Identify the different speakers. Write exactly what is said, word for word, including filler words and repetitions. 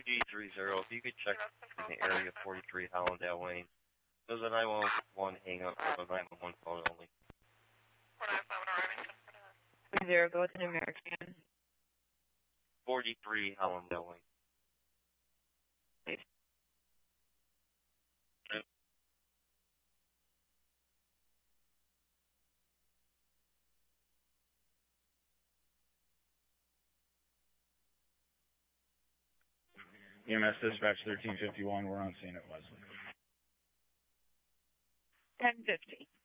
Speaker 1: G three zero, if you could check in the area forty-three Hollandale Lane. Does a nine one one hang up for the nine one one phone only?
Speaker 2: Zero, go with an American.
Speaker 1: forty-three Hollandale Lane.
Speaker 3: E M S dispatch thirteen fifty-one, we're on scene at Wesley.
Speaker 2: ten fifty.